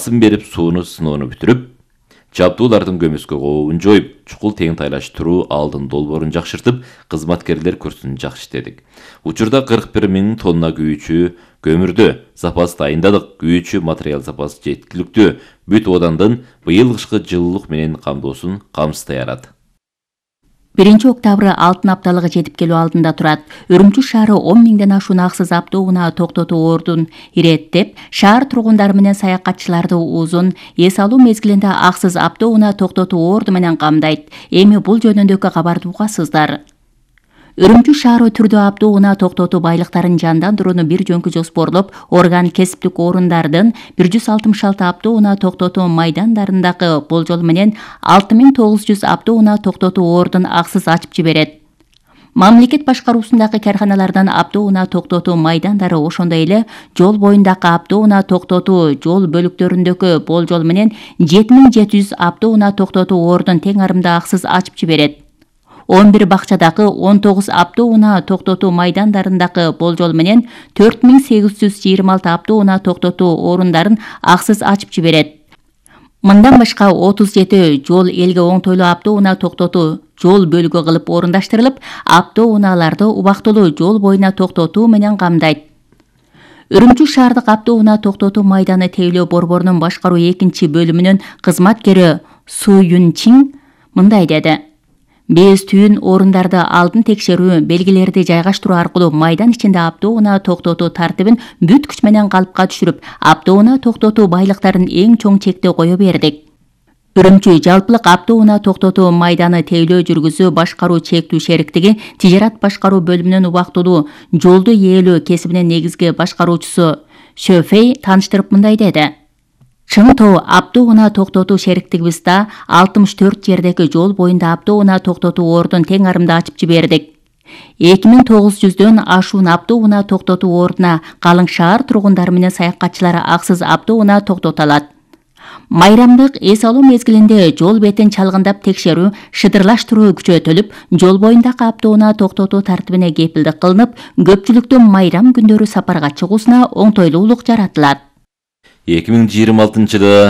басым берип сууну сыноону бүтүрүп, жабдуулардын көмөскө кообун жоюп, чукул тең тайлаштыруу алдын долбоорун жакшыртып, кызматкерлер курсун жакшыртедик. Учурда 41 000 тонна күйүүчү көмүрдү запас дайындадык. Күйүүчү материал запасы жеткиликтүү. Бүт Оодандын быйыл кышкы жылуулук менен камдоосун камсыздай алат. 1-октябрь алтын апталыгы жетип келүү алдында турат. Үрүмчү шаары 10 000ден ашуун аксыз автоунаа токтотуу ордун иреттеп, шаар тургундары менен саякатчыларды узун эс алуу мезгилинде аксыз автоунаа токтотуу орду менен камдайт. Эми бул жөнүндөгү кабарды угасыздар. Үрүмчү шаары түрдүү автоунаа токтотуу байлыктарын жандандырууну бир жөнкү жоспорлоп, орган кесиптик орундардын 166 автоунаа токтотуу майдандарындагы болжол менен 6900 автоунаа токтотуу ордун аксыз ачып жиберет. Мамлекет башкаруусундагы карханалардан автоунаа токтотуу майдандары, ошондой эле жол боюндагы автоунаа токтотуу жол бөлүктөрүндөгү болжол менен 7700 автоунаа токтотуу ордун тең арымда аксыз ачып жиберет. 11 бакчадагы 19 автоунаа токтотуу майдандарындагы болжол менен 4826 автоунаа токтотуу орундарын аксыз ачып жиберет. Мындан башка 37 жол элге оңтойлуу автоунаа токтотуу жол бөлүгү кылып орундаштырылып, автоунааларды убактылуу жол боюна токтотуу менен камдайт. Үрүмчү шаардык автоунаа токтотуу майданы тейлөө борборунун башкаруу 2-бөлүмүнүн кызматкери Су Юн Чин мындай деди: Без түйүн орундарды алдын текшерүү, белгилерди жайгаштыруу аркылуу майдан ичинде автоунаа токтотуу тартибин бүт күч менен калыпка түшүрүп, автоунаа токтотуу байлыктарын эң чоң чекте кое бердик. Үрүмчү жалпылык автоунаа токтотуу майданы тейлөө жүргүзүү башкаруу чектүү шериктиги тижарат башкаруу бөлүмүнүн убактылуу жолду ээлөө кесибинин негизги башкаруучусу Шөфей тааныштырып мындай деди: Чын тоо автоунаа токтотуу шериктигибизде 64 жердеги жол боюнда автоунаа токтотуу ордун тең арымда ачып жибердик. 2900дөн ашуун автоунаа токтотуу ордуна калың шаар тургундары менен саякатчылары аксыз автоунаа токтото алат. Майрамдык эс алуу мезгилинде жол бетин чалгындап текшерүү, шыдырлаштыруу күчөтүлүп, жол боюндагы автоунаа токтотуу тартибине кепилдик кылынып, көпчүлүктүн майрам күндөрү сапарга чыгуусуна оңтойлуулук жаратылат. 2026-жылы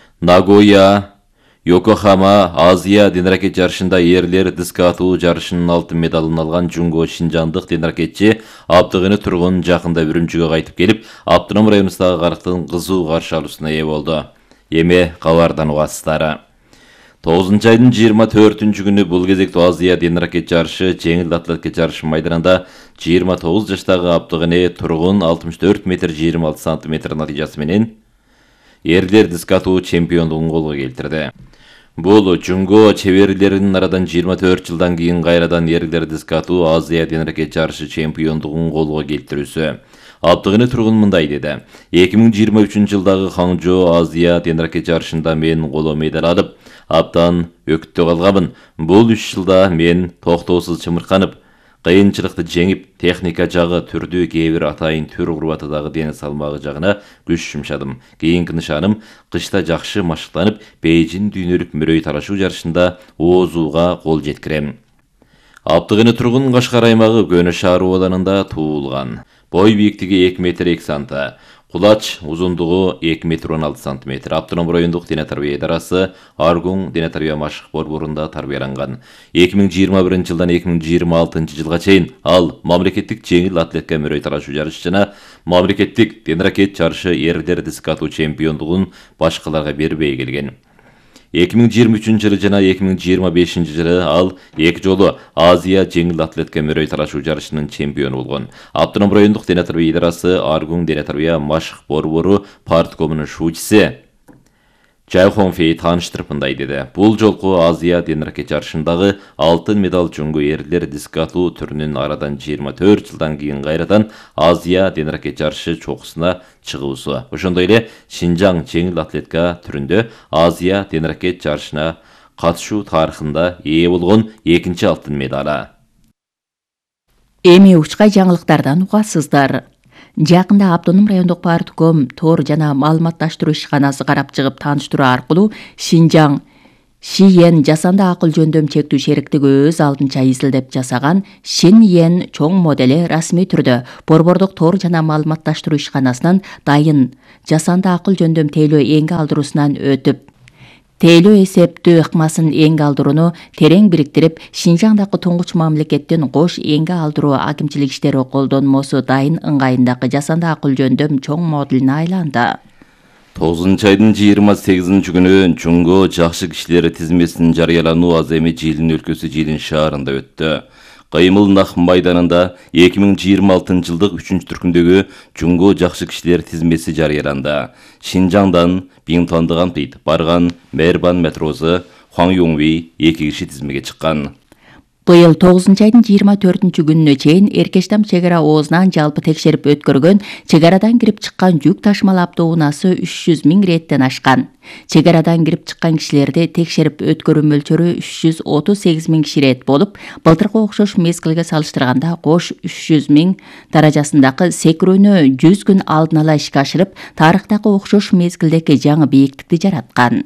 Нагоя, Йокохама Азия денракет жарышында ерлер диск атуу жарышынын алтын медалын алган Жунго Шинжандык денракетчи Абдыгыны тургун жакында Үрүмчүгө кайтып келип, Автоном районундагы карактын кызуу каршы алуусуна ээ болду. Эми кабардан угасыздар. 9-айдын 24-күнү күнү бул кезектүү Азия денракет жарышы жеңил атлетика жарышы майданында 29 жаштагы Абдыгыны тургун 64 метр 26 сантиметр натыйжасы менен ерлер диск атуу чемпиондугун колго келтирди. Бул Жунго чеберлеринин арадан 24 жылдан кийин кайрадан ерлер диск атуу Азия денракет жарышы чемпиондугун колго келтирүүсү. Абдыгыны тургун мындай деди: 2023-жылдагы Ханчжоу Азия денракет жарышында мен коло медаль алып, абдан өкүттө калганмын. Бул 3 жылда мен токтоосуз чымырканып, кыйынчылыкты жеңип, техника жагы, түрдүү кээ бир атайын түр курбаты дагы дене салмагы жагына күч жумшадым. Кийинки нышаным кышта жакшы машыктанып, Бейжин дүйнөлүк мөрөй талашуу жарышында оозууга кол жеткирем. Абдыгыны тургун Кашкар аймагы Көнө шаар абалында туулган. Бой бийиктиги 2 метр 2 санта. Кулач узундугу 2 метр 16 сантиметр. Автоном райондук дене тарбия идарасы Аргун дене тарбия машык борборунда тарбияланган. 2021-жылдан 2026-жылга чейин ал мамлекеттик жеңил атлетика мөрөй талашуу жарышы жана мамлекеттик денракет жарышы ерлер диск атуу чемпиондугун башкаларга бербей келген. 2023-жылы жана 2025-жылы ал эки жолу Азия жеңил атлетика мөрөй талашуу жарышынын чемпиону болгон. Автоном райондук дене тарбия идарасы Аргун дене тарбия машык борбору парткомунун шуучусу Чай Хонфей тааныштырып мындай деди: Бул жолку Азия денракет жарышындагы алтын медаль Жунго ерлер диск атуу түрүнүн арадан 24 жылдан кийин кайрадан Азия денракет жарышы чокусуна чыгуусу. Ошондой эле Шинжаң жеңил атлетика түрүндө Азия денракет жарышына катышуу тарыхында ээ болгон экинчи алтын медалы. Эми учкай жаңылыктардан угасыздар. Жакында Автоном райондук партком тор жана маалыматташтыруу ишканасы карап чыгып тааныштыруу аркылуу Шинжаң Шиен жасанды акыл жөндөм чектүү шериктиги өз алдынча изилдеп жасаган Шиньен чоң модели расмий түрдө Борбордук тор жана маалыматташтыруу ишканасынын дайын жасанды акыл жөндөм тейлөө эңге алдыруусунан өтүп, тейлөө эсептөө ыкмасын эңге алдырууну терең бириктирип, Шинжаңдагы туңгуч мамлекеттин кош эңге алдыруу акимчилик иштери колдонмосу дайын ыңгайындагы жасанды акыл жөндөм чоң моделине айланды. 9 айдын 28 күнү Жунго жакшы кишилер тизмесинин жарыялануу аземи Жилин өлкөсү Жилин шаарында өттү. Кыймыл Нах майданында 2026 жылдык 3-түркүмдөгү Жунго жакшы кишилер тизмеси жарыяланды. Шинжаңдан Биңтуандыган Пит барган Мээрбан метросу Хуаң Юңви 2 киши тизмеге чыккан. Быйыл 9 айдын 24 күнүнө чейин Эркештам чек ара оозунан жалпы текшерип өткөргөн чек арадан кирип чыккан жүк ташмал автоунаасы 300 000 реттен ашкан. Чек арадан кирип чыккан кишилерди текшерип өткөрүү мөлчөрү 338 000 киши рет болуп, былтыркы окшош мезгилге салыштырганда кош 300 000 даражасындагы секирүүнү 100 күн алдын ала ишке ашырып, тарыхтагы окшош мезгилдеги жаңы бийиктикти жараткан.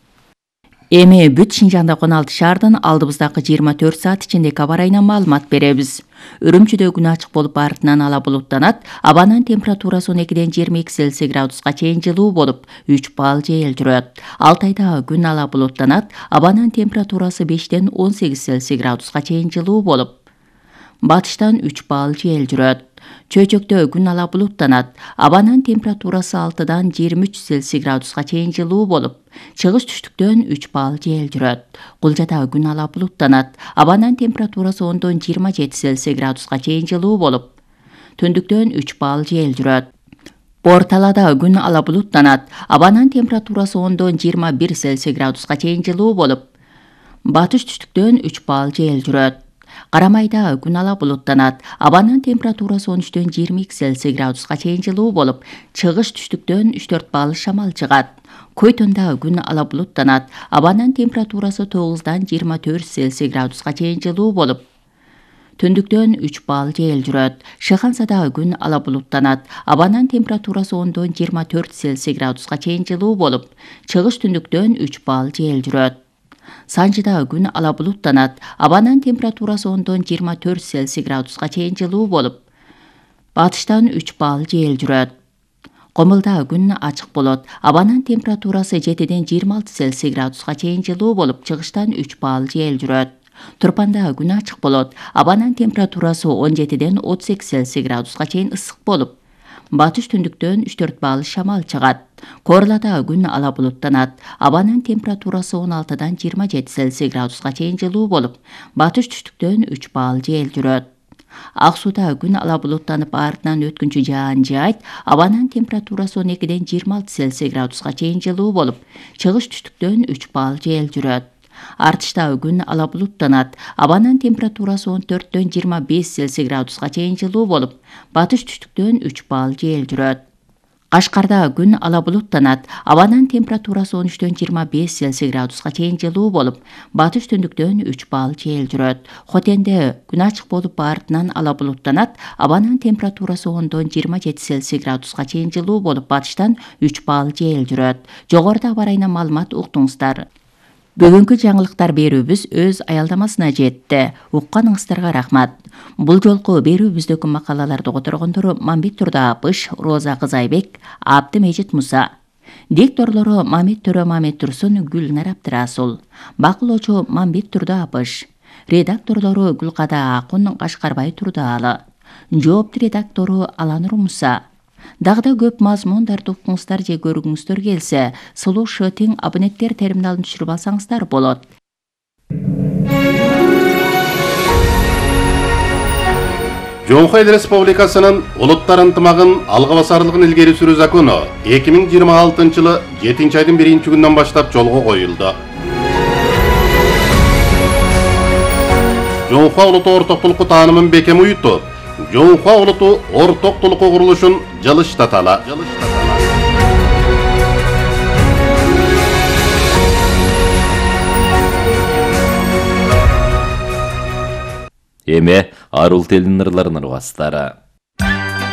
Эми бүт Шинжаңдагы 16 шаардын алдыбыздагы 24 саат ичиндеги аба ырайынан маалымат беребиз. Үрүмчүдө күн ачык болуп, артынан ала булуттанат. Абанын температурасы 12-ден 22 Цельсий градуска чейин жылуу болуп, 3 балл жайыл жүрөт. Алтайда күн ала булуттанат. Абанын температурасы 5-ден 18 Цельсий градуска чейин жылуу болуп, батыштан 3 балл жайыл жүрөт. Чөйчөктө күн ала булуттанат. Абанын температурасы 6-дан 23 Цельсий градуска чейин жылуу болуп, чыгыш түштүктөн 3 балл жайыл жүрөт. Кулжада күн ала булуттанат. Абанын температурасы 10-дон 27 Цельсий градуска чейин жылуу болуп, түндүктөн 3 балл жайыл жүрөт. Борталада күн ала булуттанат. Абанын температурасы 10-дон 21 Цельсий градуска чейин жылуу болуп, батыш түштүктөн 3 балл жайыл жүрөт. Карамайда күн ала булуттанат. Абанын температурасы 13-дөн 22 Цельсий градуска чейин жылуу болуп, чыгыш түштүктөн 3-4 балл шамал чыгат. Койтонда күн ала булуттанат. Абанын температурасы 9-дан 24 Цельсий градуска чейин жылуу болуп, түндүктөн 3 балл жайыл жүрөт. Шыхансада күн ала булуттанат. Абанын температурасы 10-дон 24 Цельсий градуска чейин жылуу болуп, чыгыш түндүктөн 3 балл жайыл жүрөт. Санжыда күн ала булуттанат. Абанын температурасы 10-дон 24 Цельсий градуска чейин жылуу болуп, батыштан 3 балл жайыл жүрөт. Комулда күн ачык болот. Абанын температурасы 7-ден 26 Цельсий градуска чейин жылуу болуп, чыгыштан 3 балл жайыл жүрөт. Турпанда күн ачык болот. Абанын температурасы 17-ден 38 Цельсий градуска чейин ысык болуп, батыш түндүктөн 3-4 балл шамал чыгат. Корлада күн ала булуттанат. Абанын температурасы 16-дан 27 Цельсий градуска чейин жылуу болуп, батыш түштүктөн 3 балл жайыл жүрөт. Ак сууда күн ала булуттанып, артынан өткүнчү жаан жаайт. Абанын температурасы 12-ден 26 Цельсий градуска чейин жылуу болуп, чыгыш түштүктөн 3 балл жайыл жүрөт. Артышта күн ала булуттанат. Абанын температурасы 14-дөн 25 Цельсий градуска чейин жылуу болуп, батыш түштүктөн 3 балл жайыл жүрөт. Кашкарда күн ала булуттанат. Абанын температурасы 13-дөн 25 Цельсий градуска чейин жылуу болуп, батыш түндүктөн 3 балл жайыл жүрөт. Хотенде күн ачык болуп, артынан ала булуттанат. Абанын температурасы 10-дон 27 Цельсий градуска чейин жылуу болуп, батыштан 3 балл жайыл жүрөт. Жогоруда аба ырайынан маалымат уктуңуздар. Бүгүнкү жаңылыктар берүүбүз өз аялдамасына жетти. Укканыңыздарга рахмат. Бул жолку берүүбүздөгү макалаларды которгондор Мамбет Турдаапыш, Роза Кызайбек, Абдымежит Муса. Дикторлору Мамет Төрө Мамет Турсун, Гүлнар Абдырасул. Бакылоочу Мамбет Турдаапыш. Редакторлору Гүлкада Акун, Кашкарбай Турдаалы. Жоопту редактору Аланур Муса. Дагы көп мазмундарды укуңуздар же көргүңүздөр келсе, Сулушу тең абоненттер терминалын түшүрүп алсаңыздар болот. Жоңхо Эл Республикасынын улуттар ынтымагын алга басарлыгын илгери сүрүү закону 2026 жылы 7 айдын 1 күнүнөн баштап жолго коюлду. Жоңхо улуттуу ортоктулукку таанымын бекем уютту. Жоңхо улуттуу ортоктулукку курулушун жылыштаталы. Эме арул телин ырларынын угастары.